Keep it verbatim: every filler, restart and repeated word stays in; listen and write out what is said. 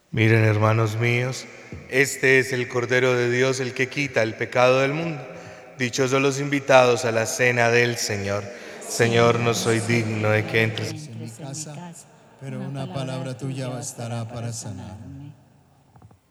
Miren, hermanos míos, este es el Cordero de Dios, el que quita el pecado del mundo. Dichosos los invitados a la cena del Señor. Señor, no soy digno de que entres en mi casa, pero una palabra tuya bastará para sanarme.